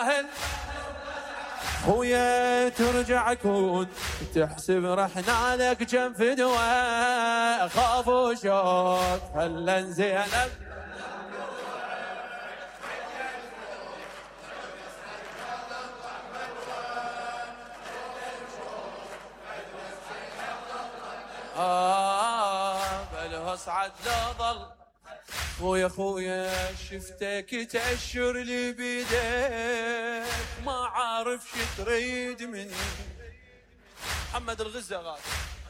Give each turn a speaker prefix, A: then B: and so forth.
A: خويا ترجع كون تحسب رحنا لك جنب فدوى خاف وشوك هلا زينب بل اصعد لا ظل خويا شفتك تأشر لي بيديك ما عارف شو تريد مني. محمد الغزة غالي.